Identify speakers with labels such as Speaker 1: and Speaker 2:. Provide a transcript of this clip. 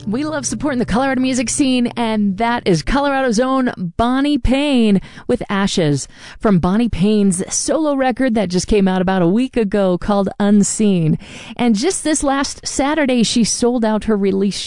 Speaker 1: We love supporting the Colorado music scene, and that is Colorado's own Bonnie Payne with Ashes from Bonnie Payne's solo record that just came out about a week ago called Unseen. And just this last Saturday, she sold out her release show